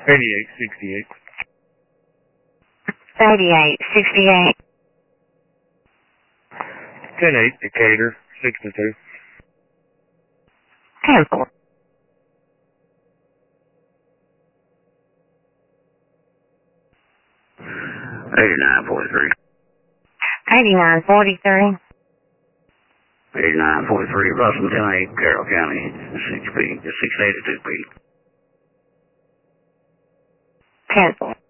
8868. 8868. 10-8, Decatur, 6-2. 10-4. 8943. 8943. 8943, Russell 10-8, Carroll County, 6P, 682P. 10-4.